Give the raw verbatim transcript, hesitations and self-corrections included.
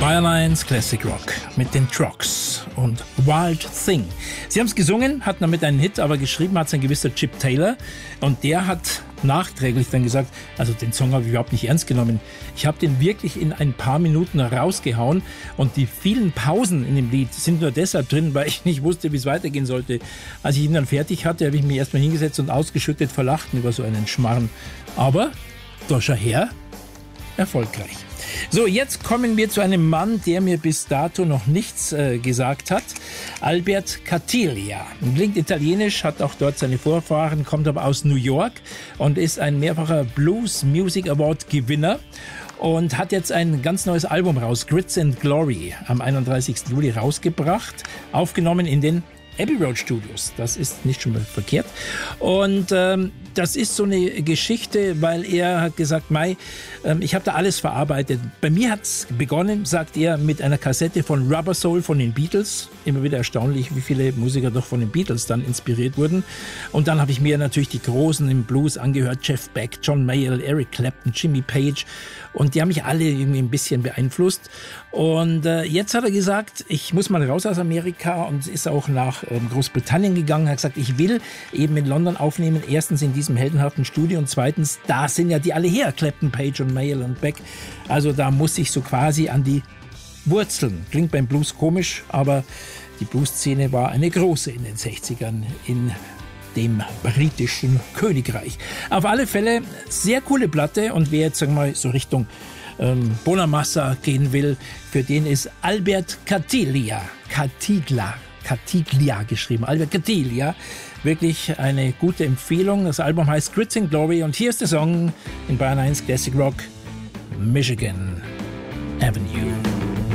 Bayern eins Classic Rock mit den Trucks und Wild Thing. Sie haben es gesungen, hatten damit einen Hit, aber geschrieben hat es ein gewisser Chip Taylor. Und der hat nachträglich dann gesagt, also den Song habe ich überhaupt nicht ernst genommen. Ich habe den wirklich in ein paar Minuten rausgehauen und die vielen Pausen in dem Lied sind nur deshalb drin, weil ich nicht wusste, wie es weitergehen sollte. Als ich ihn dann fertig hatte, habe ich mich erstmal hingesetzt und ausgeschüttet vor Lachen über so einen Schmarrn. Aber, Doscher her, erfolgreich. So, jetzt kommen wir zu einem Mann, der mir bis dato noch nichts äh, gesagt hat. Albert Cattiglia. Klingt italienisch, hat auch dort seine Vorfahren, kommt aber aus New York und ist ein mehrfacher Blues Music Award Gewinner. Und hat jetzt ein ganz neues Album raus, Grits and Glory, am einunddreißigsten Juli rausgebracht, aufgenommen in den Abbey Road Studios. Das ist nicht schon mal verkehrt. Und ähm, das ist so eine Geschichte, weil er hat gesagt, Mai, ähm, ich habe da alles verarbeitet. Bei mir hat's begonnen, sagt er, mit einer Kassette von Rubber Soul von den Beatles. Immer wieder erstaunlich, wie viele Musiker doch von den Beatles dann inspiriert wurden. Und dann habe ich mir natürlich die Großen im Blues angehört. Jeff Beck, John Mayall, Eric Clapton, Jimmy Page. Und die haben mich alle irgendwie ein bisschen beeinflusst. Und äh, jetzt hat er gesagt, ich muss mal raus aus Amerika und ist auch nach ähm, Großbritannien gegangen. Er hat gesagt, ich will eben in London aufnehmen. Erstens in diesem heldenhaften Studio und zweitens, da sind ja die alle her. Clapton, Page und Mayall und Beck. Also da muss ich so quasi an die Wurzeln. Klingt beim Blues komisch, aber die Blues-Szene war eine große in den sechzigern in dem britischen Königreich. Auf alle Fälle sehr coole Platte und wer jetzt sagen wir mal so Richtung ähm, Bonamassa gehen will, für den ist Albert Cattiglia, Cattiglia, Cattiglia geschrieben, Albert Cattiglia, wirklich eine gute Empfehlung. Das Album heißt Grits and Glory und hier ist der Song in Bayern eins Classic Rock, Michigan Avenue.